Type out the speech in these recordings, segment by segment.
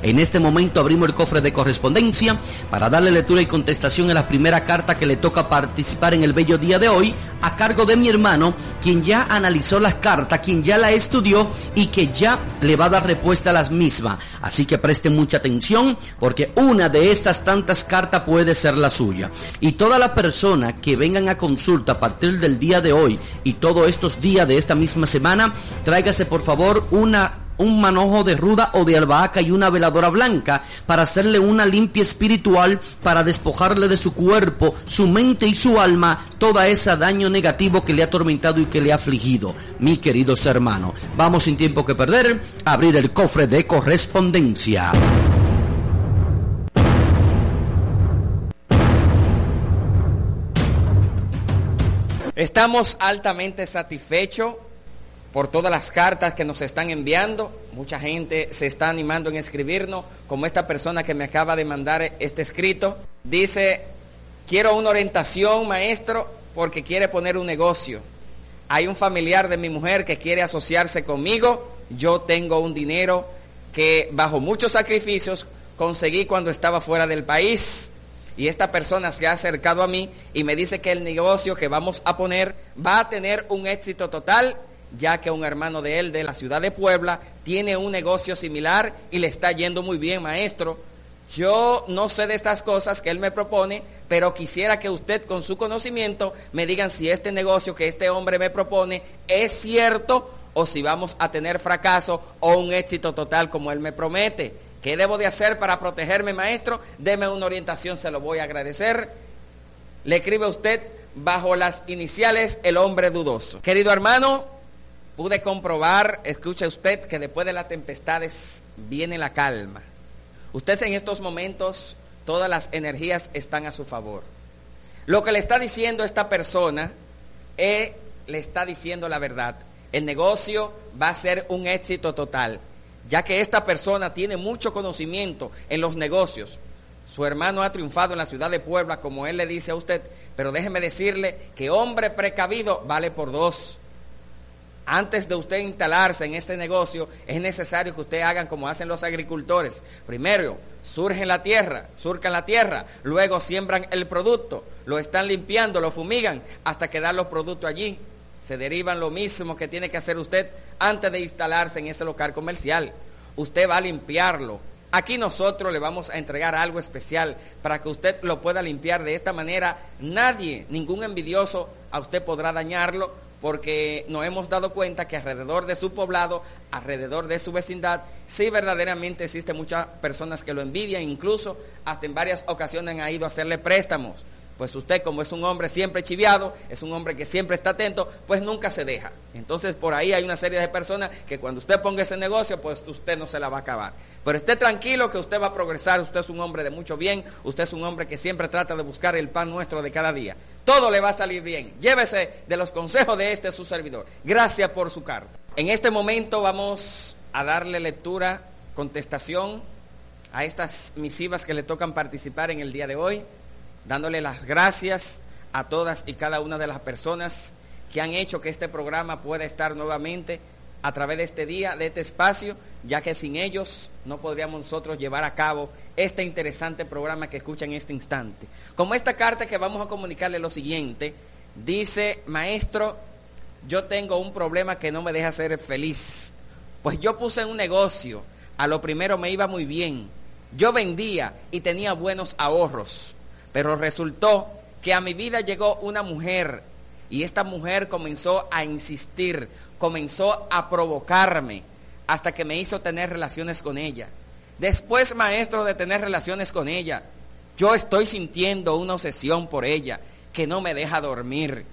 En este momento abrimos el cofre de correspondencia para darle lectura y contestación a la primera carta que le toca participar en el bello día de hoy, a cargo de mi hermano, quien ya analizó las cartas, quien ya la estudió y que ya le va a dar respuesta a las mismas. Así que presten mucha atención, porque una de estas tantas cartas puede ser la suya. Y todas las personas que vengan a consulta a partir del día de hoy y todos estos días de esta misma semana, tráigase por favor un manojo de ruda o de albahaca y una veladora blanca para hacerle una limpia espiritual, para despojarle de su cuerpo, su mente y su alma toda ese daño negativo que le ha atormentado y que le ha afligido. Mi queridos hermanos, vamos sin tiempo que perder a abrir el cofre de correspondencia. Estamos altamente satisfechos por todas las cartas que nos están enviando. Mucha gente se está animando en escribirnos, como esta persona que me acaba de mandar este escrito. Dice: quiero una orientación, maestro, porque quiere poner un negocio. Hay un familiar de mi mujer que quiere asociarse conmigo. Yo tengo un dinero que bajo muchos sacrificios conseguí cuando estaba fuera del país. Y esta persona se ha acercado a mí y me dice que el negocio que vamos a poner va a tener un éxito total, ya que un hermano de él de la ciudad de Puebla tiene un negocio similar y le está yendo muy bien, maestro. Yo no sé de estas cosas que él me propone, pero quisiera que usted con su conocimiento me digan si este negocio que este hombre me propone es cierto o si vamos a tener fracaso o un éxito total como él me promete. ¿Qué debo de hacer para protegerme, maestro? Deme una orientación, se lo voy a agradecer. Le escribe usted bajo las iniciales El Hombre Dudoso. Querido hermano, pude comprobar, escuche usted, que después de las tempestades viene la calma. Usted en estos momentos, todas las energías están a su favor. Lo que le está diciendo esta persona, le está diciendo la verdad. El negocio va a ser un éxito total, ya que esta persona tiene mucho conocimiento en los negocios. Su hermano ha triunfado en la ciudad de Puebla, como él le dice a usted, pero déjeme decirle que hombre precavido vale por dos. Antes de usted instalarse en este negocio, es necesario que usted hagan como hacen los agricultores. Primero, surcan la tierra, luego siembran el producto, lo están limpiando, lo fumigan, hasta quedar los productos allí. Se derivan lo mismo que tiene que hacer usted antes de instalarse en ese local comercial. Usted va a limpiarlo. Aquí nosotros le vamos a entregar algo especial para que usted lo pueda limpiar. De esta manera, nadie, ningún envidioso a usted podrá dañarlo, porque nos hemos dado cuenta que alrededor de su poblado, alrededor de su vecindad, sí verdaderamente existen muchas personas que lo envidian, incluso hasta en varias ocasiones han ido a hacerle préstamos. Pues usted, como es un hombre siempre chiviado, es un hombre que siempre está atento, pues nunca se deja. Entonces por ahí hay una serie de personas que cuando usted ponga ese negocio, pues usted no se la va a acabar. Pero esté tranquilo que usted va a progresar. Usted es un hombre de mucho bien, usted es un hombre que siempre trata de buscar el pan nuestro de cada día. Todo le va a salir bien. Llévese de los consejos de su servidor. Gracias por su carta. En este momento vamos a darle lectura, contestación a estas misivas que le tocan participar en el día de hoy, dándole las gracias a todas y cada una de las personas que han hecho que este programa pueda estar nuevamente a través de este día, de este espacio, ya que sin ellos no podríamos nosotros llevar a cabo este interesante programa que escuchan en este instante. Como esta carta que vamos a comunicarle lo siguiente, dice: maestro, yo tengo un problema que no me deja ser feliz, pues yo puse un negocio, a lo primero me iba muy bien, yo vendía y tenía buenos ahorros, pero resultó que a mi vida llegó una mujer y esta mujer comenzó a insistir, comenzó a provocarme hasta que me hizo tener relaciones con ella. Después, maestro, de tener relaciones con ella, yo estoy sintiendo una obsesión por ella que no me deja dormir.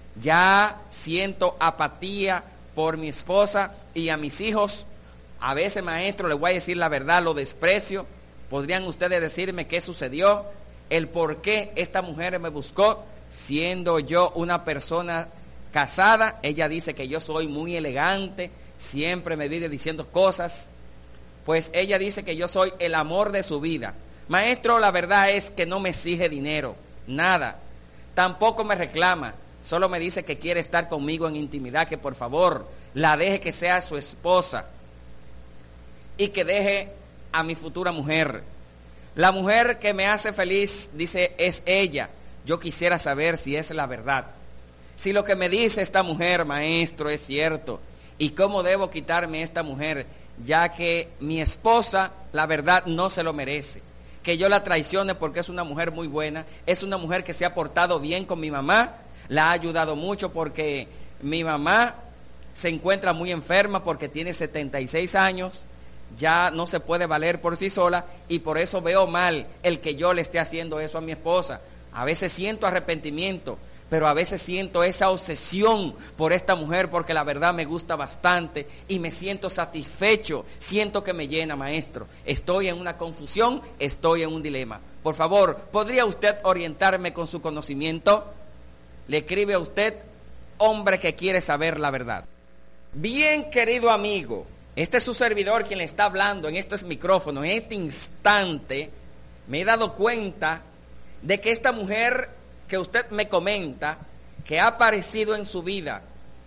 Ya siento apatía por mi esposa y a mis hijos. A veces, maestro, le voy a decir la verdad, lo desprecio. ¿Podrían ustedes decirme qué sucedió? El por qué esta mujer me buscó, siendo yo una persona casada. Ella dice que yo soy muy elegante, siempre me vive diciendo cosas. Pues ella dice que yo soy el amor de su vida. Maestro, la verdad es que no me exige dinero, nada. Tampoco me reclama, solo me dice que quiere estar conmigo en intimidad, que por favor la deje que sea su esposa y que deje a mi futura mujer. La mujer que me hace feliz, dice, es ella. Yo quisiera saber si es la verdad. Si lo que me dice esta mujer, maestro, es cierto. ¿Y cómo debo quitarme esta mujer? Ya que mi esposa, la verdad, no se lo merece. Que yo la traicione porque es una mujer muy buena. Es una mujer que se ha portado bien con mi mamá. La ha ayudado mucho porque mi mamá se encuentra muy enferma porque tiene 76 años. Ya no se puede valer por sí sola y por eso veo mal el que yo le esté haciendo eso a mi esposa. A veces siento arrepentimiento, pero a veces siento esa obsesión por esta mujer porque la verdad me gusta bastante y me siento satisfecho, siento que me llena, maestro. Estoy en una confusión, estoy en un dilema. Por favor, ¿podría usted orientarme con su conocimiento? Le escribe a usted, hombre que quiere saber la verdad. Bien, querido amigo, este es su servidor quien le está hablando en estos micrófonos. En este instante me he dado cuenta de que esta mujer que usted me comenta, que ha aparecido en su vida,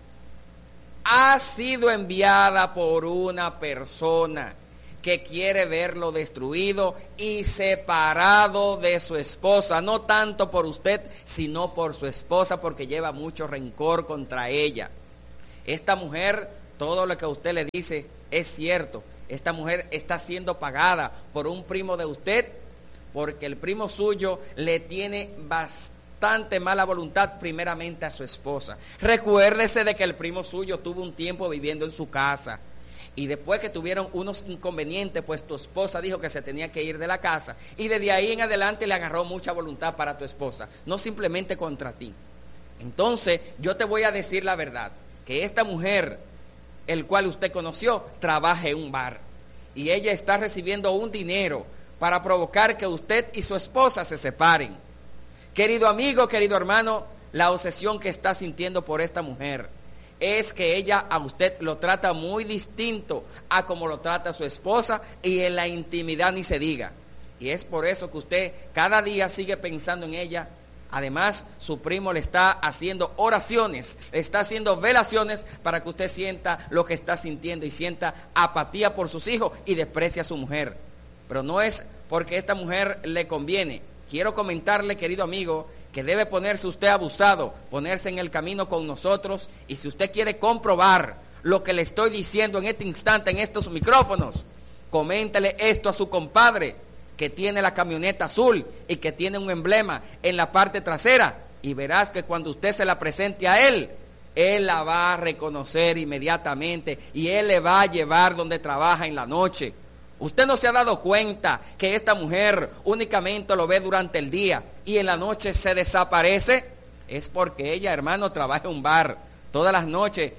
ha sido enviada por una persona que quiere verlo destruido y separado de su esposa, no tanto por usted, sino por su esposa, porque lleva mucho rencor contra ella. Esta mujer, todo lo que usted le dice es cierto. Esta mujer está siendo pagada por un primo de usted, porque el primo suyo le tiene bastante mala voluntad primeramente a su esposa. Recuérdese de que el primo suyo tuvo un tiempo viviendo en su casa y después que tuvieron unos inconvenientes, pues tu esposa dijo que se tenía que ir de la casa y desde ahí en adelante le agarró mucha voluntad para tu esposa, no simplemente contra ti. Entonces yo te voy a decir la verdad, que esta mujer, el cual usted conoció, trabaja en un bar y ella está recibiendo un dinero para provocar que usted y su esposa se separen. Querido amigo, querido hermano, la obsesión que está sintiendo por esta mujer es que ella a usted lo trata muy distinto a como lo trata a su esposa y en la intimidad ni se diga. Y es por eso que usted cada día sigue pensando en ella. Además, su primo le está haciendo oraciones, le está haciendo velaciones para que usted sienta lo que está sintiendo y sienta apatía por sus hijos y desprecia a su mujer. Pero no es porque esta mujer le conviene. Quiero comentarle, querido amigo, que debe ponerse usted abusado, ponerse en el camino con nosotros, y si usted quiere comprobar lo que le estoy diciendo en este instante, en estos micrófonos, coméntele esto a su compadre, que tiene la camioneta azul y que tiene un emblema en la parte trasera, y verás que cuando usted se la presente a él, él la va a reconocer inmediatamente y él le va a llevar donde trabaja en la noche. ¿Usted no se ha dado cuenta que esta mujer únicamente lo ve durante el día y en la noche se desaparece? Es porque ella, hermano, trabaja en un bar. Todas las noches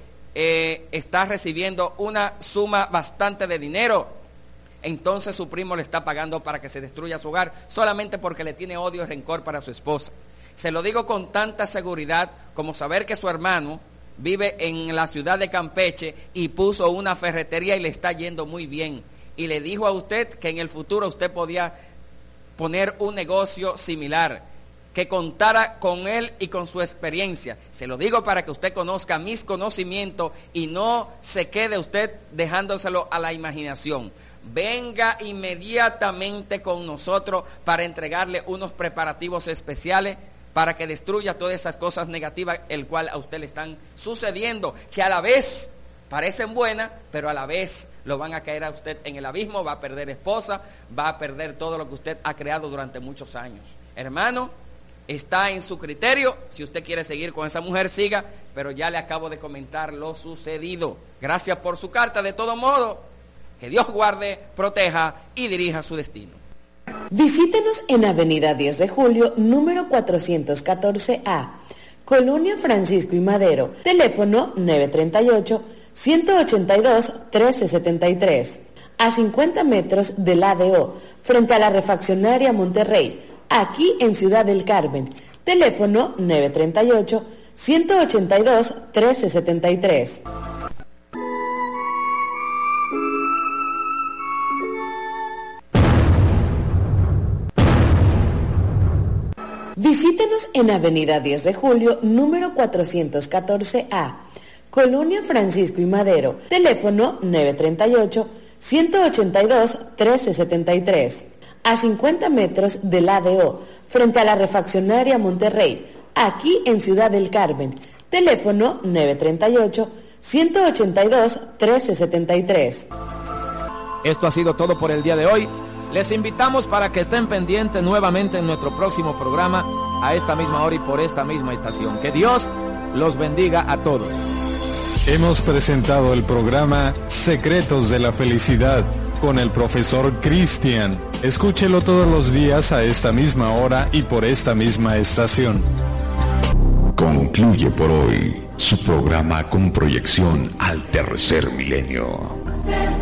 está recibiendo una suma bastante de dinero. Entonces su primo le está pagando para que se destruya su hogar solamente porque le tiene odio y rencor para su esposa. Se lo digo con tanta seguridad como saber que su hermano vive en la ciudad de Campeche y puso una ferretería y le está yendo muy bien. Y le dijo a usted que en el futuro usted podía poner un negocio similar, que contara con él y con su experiencia. Se lo digo para que usted conozca mis conocimientos y no se quede usted dejándoselo a la imaginación. Venga inmediatamente con nosotros para entregarle unos preparativos especiales para que destruya todas esas cosas negativas el cual a usted le están sucediendo, que a la vez parecen buenas, pero a la vez lo van a caer a usted en el abismo, va a perder esposa, va a perder todo lo que usted ha creado durante muchos años. Hermano, está en su criterio, si usted quiere seguir con esa mujer, siga, pero ya le acabo de comentar lo sucedido. Gracias por su carta, de todo modo, que Dios guarde, proteja y dirija su destino. Visítenos en Avenida 10 de Julio, número 414A, Colonia Francisco y Madero, teléfono 938-182-1373, a 50 metros del ADO, frente a la refaccionaria Monterrey, aquí en Ciudad del Carmen, teléfono 938-182-1373. Visítenos en Avenida 10 de Julio, número 414A, Colonia Francisco y Madero, teléfono 182-1373. A 50 metros del ADO, frente a la refaccionaria Monterrey, aquí en Ciudad del Carmen. Teléfono 938-182-1373. Esto ha sido todo por el día de hoy. Les invitamos para que estén pendientes nuevamente en nuestro próximo programa, a esta misma hora y por esta misma estación. Que Dios los bendiga a todos. Hemos presentado el programa Secretos de la Felicidad con el profesor Cristian. Escúchelo todos los días a esta misma hora y por esta misma estación. Concluye por hoy su programa con proyección al tercer milenio.